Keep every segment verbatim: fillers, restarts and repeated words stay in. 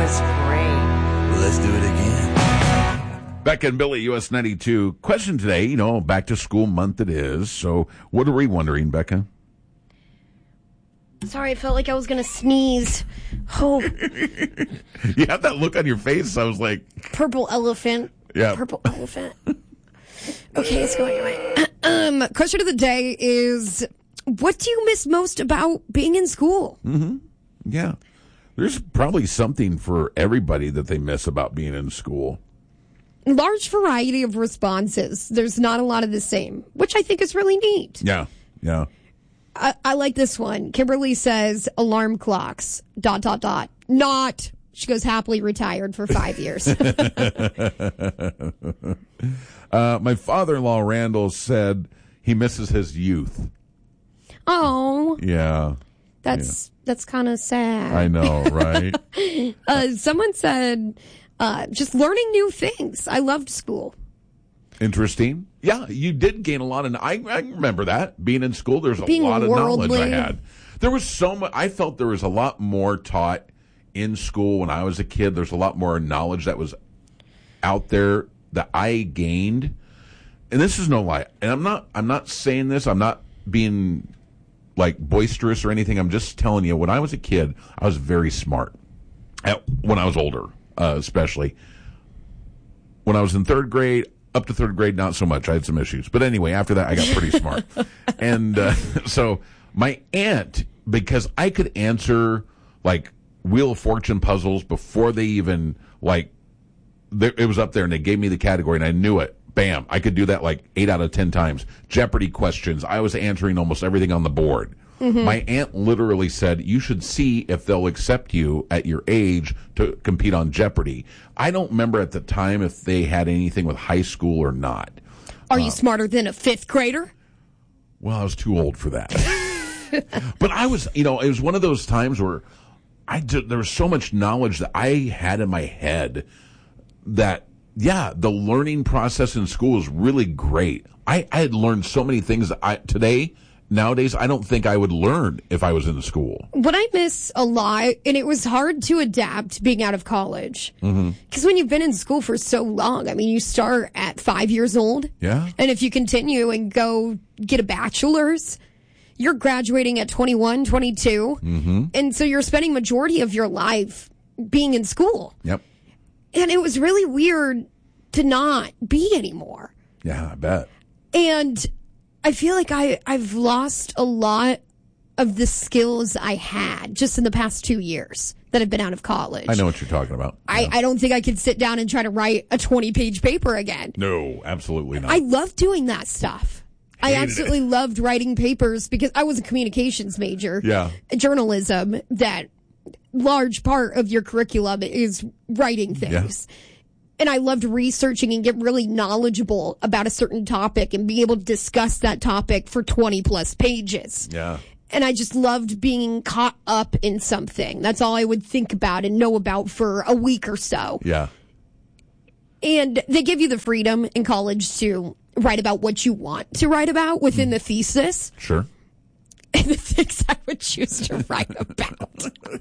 was great. Let's do it again. Becca and Billy, U S ninety-two. Question today, you know, back to school month it is. So what are we wondering, Becca? Sorry, I felt like I was going to sneeze. Oh. You have that look on your face. I was like... Purple elephant. Yeah. Purple elephant. Okay, it's going away. Um, question of the day is, what do you miss most about being in school? Mm-hmm. Yeah. There's probably something for everybody that they miss about being in school. Large variety of responses. There's not a lot of the same, which I think is really neat. Yeah, yeah. I, I like this one. Kimberly says alarm clocks, dot, dot, dot. Not, she goes happily retired for five years. uh, my father-in-law, Randall, said he misses his youth. Oh. Yeah. That's, yeah. that's kind of sad. I know, right? uh, someone said, uh, just learning new things. I loved school. Interesting. Yeah, you did gain a lot of. I, I remember that being in school. There's a Being lot of worldly. knowledge I had. There was so much. I felt there was a lot more taught in school when I was a kid. There's a lot more knowledge that was out there that I gained. And this is no lie. And I'm not. I'm not saying this. I'm not being like boisterous or anything. I'm just telling you. When I was a kid, I was very smart. At, when I was older, uh, especially when I was in third grade. Up to third grade, not so much. I had some issues. But anyway, after that, I got pretty smart. And uh, so my aunt, because I could answer, like, Wheel of Fortune puzzles before they even, like, they, it was up there and they gave me the category and I knew it. Bam. I could do that like eight out of ten times. Jeopardy questions. I was answering almost everything on the board. Mm-hmm. My aunt literally said, you should see if they'll accept you at your age to compete on Jeopardy. I don't remember at the time if they had anything with high school or not. Are uh, you smarter than a fifth grader? Well, I was too old for that. But I was, you know, it was one of those times where I did, there was so much knowledge that I had in my head that, yeah, the learning process in school is really great. I, I had learned so many things that I, today, nowadays, I don't think I would learn if I was in school. What I miss a lot, and it was hard to adapt being out of college. Because mm-hmm. when you've been in school for so long, I mean, you start at five years old. Yeah. And if you continue and go get a bachelor's, you're graduating at twenty-one, twenty-two. Mm-hmm. And so you're spending majority of your life being in school. Yep. And it was really weird to not be anymore. Yeah, I bet. And I feel like I, I've lost a lot of the skills I had just in the past two years that I've been out of college. I know what you're talking about. I, yeah. I don't think I could sit down and try to write a twenty-page paper again. No, absolutely not. I love doing that stuff. Hated I absolutely it. loved writing papers because I was a communications major. Yeah. Journalism, that large part of your curriculum is writing things. Yeah. And I loved researching and get really knowledgeable about a certain topic and be able to discuss that topic for twenty plus pages. Yeah. And I just loved being caught up in something. That's all I would think about and know about for a week or so. Yeah. And they give you the freedom in college to write about what you want to write about within mm. the thesis. Sure. And the things I would choose to write about.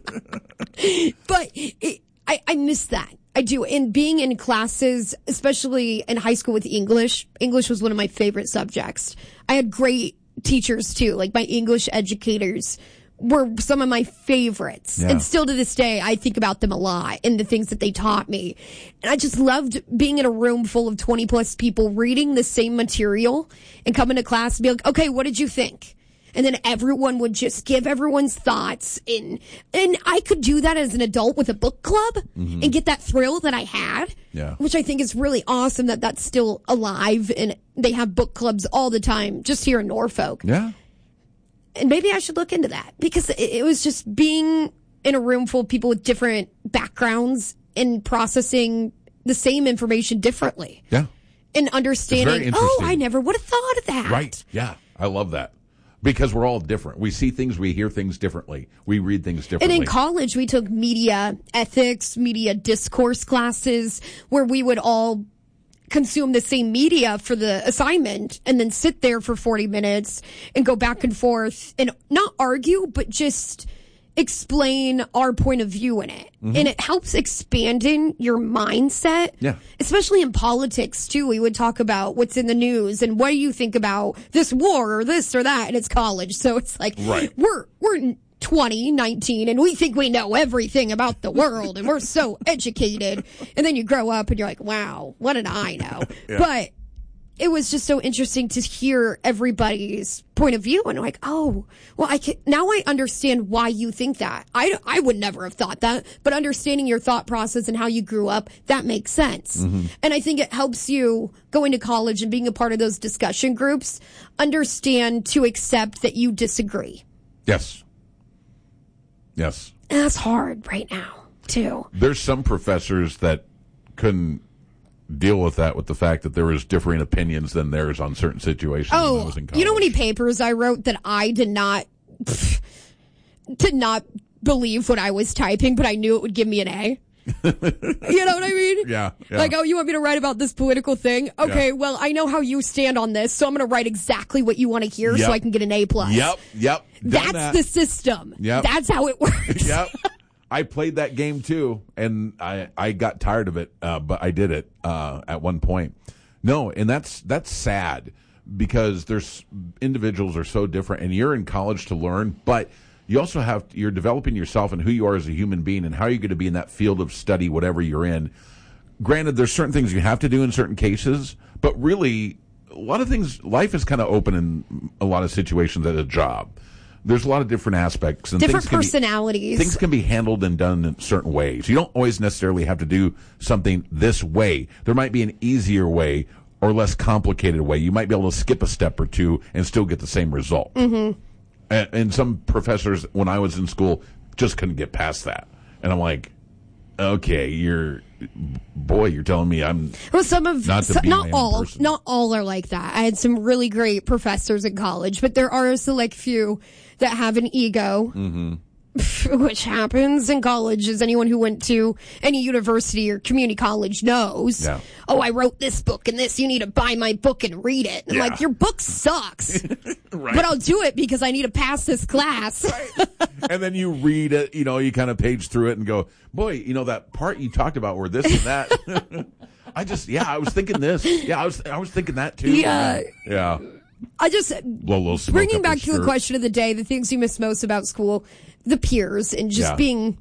But it, I, I miss that. I do. And being in classes, especially in high school with English, English was one of my favorite subjects. I had great teachers too. Like my English educators were some of my favorites. Yeah. And still to this day, I think about them a lot and the things that they taught me. And I just loved being in a room full of twenty plus people reading the same material and coming to class and be like, okay, what did you think? And then everyone would just give everyone's thoughts. And, and I could do that as an adult with a book club mm-hmm. and get that thrill that I had, yeah. which I think is really awesome that that's still alive. And they have book clubs all the time just here in Norfolk. Yeah. And maybe I should look into that because it, it was just being in a room full of people with different backgrounds and processing the same information differently. Yeah. And understanding, oh, I never would have thought of that. Right. Yeah. I love that. Because we're all different. We see things, we hear things differently. We read things differently. And in college, we took media ethics, media discourse classes, where we would all consume the same media for the assignment and then sit there for forty minutes and go back and forth and not argue, but just explain our point of view in it. Mm-hmm. And it helps expanding your mindset. Yeah. Especially in politics, too. We would talk about what's in the news and what do you think about this war or this or that. And it's college. So it's like, right. we're, we're twenty, nineteen, and we think we know everything about the world and we're so educated. And then you grow up and you're like, wow, what did I know? Yeah. But it was just so interesting to hear everybody's point of view and like, oh, well, I can, now I understand why you think that. I, I would never have thought that, but understanding your thought process and how you grew up, that makes sense. Mm-hmm. And I think it helps you going to college and being a part of those discussion groups, understand to accept that you disagree. Yes. Yes. And that's hard right now, too. There's some professors that couldn't deal with that, with the fact that there was differing opinions than theirs on certain situations. Oh, when I was in college. You know how many papers I wrote that I did not pff, did not believe what I was typing, but I knew it would give me an A. You know what I mean? Yeah, yeah. Like, oh, you want me to write about this political thing? Okay, yeah. well, I know how you stand on this, so I'm going to write exactly what you want to hear, yep. so I can get an A plus. Yep, yep. That's that. the system. Yep. That's how it works. Yep. I played that game too, and I, I got tired of it, uh, but I did it uh, at one point. No, and that's that's sad because there's individuals are so different, and you're in college to learn, but you also have you're developing yourself and who you are as a human being, and how you're going to be in that field of study, whatever you're in. Granted, there's certain things you have to do in certain cases, but really, a lot of things, life is kind of open in a lot of situations at a job. There's a lot of different aspects and different things personalities. Be, things can be handled and done in certain ways. You don't always necessarily have to do something this way. There might be an easier way or less complicated way. You might be able to skip a step or two and still get the same result. Mm-hmm. And, and some professors, when I was in school, just couldn't get past that. And I'm like, okay, you're, boy, you're telling me I'm well, some of not to so, be not my all, own person. Not all are like that. I had some really great professors in college, but there are a select few that have an ego, mm-hmm. which happens in college, as anyone who went to any university or community college knows. Yeah. Oh, I wrote this book and this, you need to buy my book and read it. And yeah. like, your book sucks. Right. But I'll do it because I need to pass this class. Right. And then you read it, you know, you kind of page through it and go, boy, you know, that part you talked about where this and that. I just, yeah, I was thinking this. Yeah, I was I was thinking that too. Yeah. Yeah. I just, Blow a little smoke bringing up back your to the skirt. question of the day, the things you miss most about school, the peers, and just Yeah. being,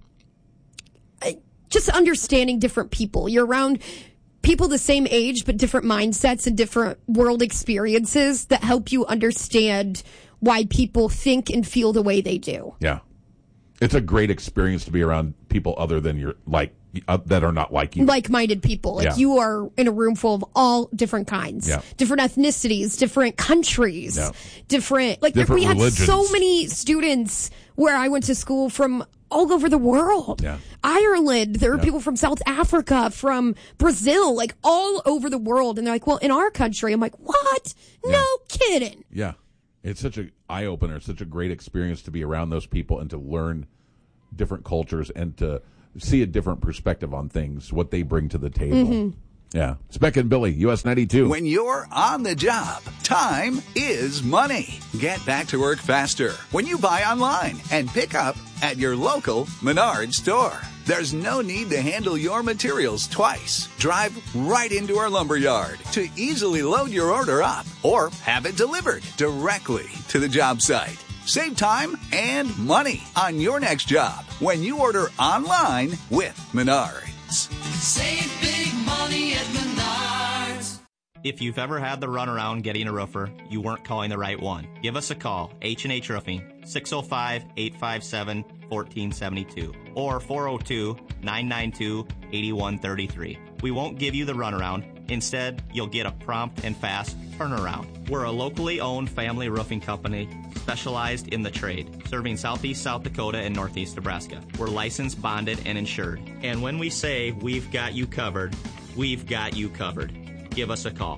uh, just understanding different people. You're around people the same age, but different mindsets and different world experiences that help you understand why people think and feel the way they do. Yeah. It's a great experience to be around people other than your, like, uh, that are not like you. Like-minded people. Like Yeah. you are in a room full of all different kinds, Yeah. different ethnicities, different countries, Yeah. different, like Different we had religions. so many students where I went to school from all over the world. Yeah. Ireland, there were Yeah. people from South Africa, from Brazil, like all over the world. And they're like, well, in our country, I'm like, what? Yeah. No kidding. Yeah. It's such an eye-opener. It's such a great experience to be around those people and to learn different cultures and to see a different perspective on things, what they bring to the table. Mm-hmm. Yeah. It's Beck and Billy, U S ninety-two. When you're on the job, time is money. Get back to work faster when you buy online and pick up at your local Menards store. There's no need to handle your materials twice. Drive right into our lumber yard to easily load your order up or have it delivered directly to the job site. Save time and money on your next job when you order online with Menards. Save big money at Menards. If you've ever had the runaround getting a roofer, you weren't calling the right one. Give us a call, H and H Roofing, six oh five, eight five seven, one four seven two or four oh two, nine nine two, eight one three three. We won't give you the runaround. Instead, you'll get a prompt and fast turnaround. We're a locally owned family roofing company specialized in the trade, serving southeast South Dakota and northeast Nebraska. We're licensed, bonded, and insured. And when we say we've got you covered, we've got you covered. Give us a call.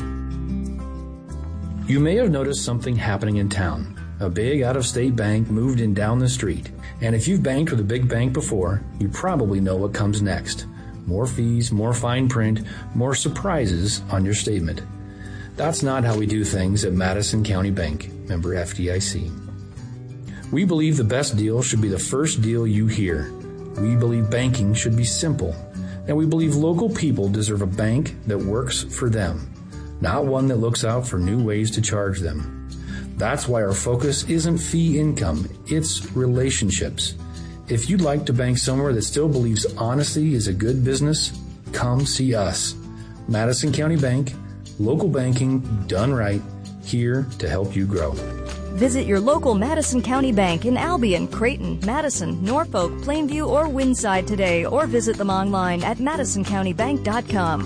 You may have noticed something happening in town. A big out-of-state bank moved in down the street. And if you've banked with a big bank before, you probably know what comes next. More fees, more fine print, more surprises on your statement. That's not how we do things at Madison County Bank, member F D I C. We believe the best deal should be the first deal you hear. We believe banking should be simple. And we believe local people deserve a bank that works for them, not one that looks out for new ways to charge them. That's why our focus isn't fee income, it's relationships. If you'd like to bank somewhere that still believes honesty is a good business, come see us. Madison County Bank, local banking done right, here to help you grow. Visit your local Madison County Bank in Albion, Creighton, Madison, Norfolk, Plainview, or Windside today, or visit them online at madison county bank dot com.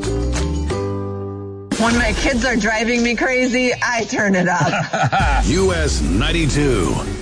When my kids are driving me crazy, I turn it up. U S ninety-two.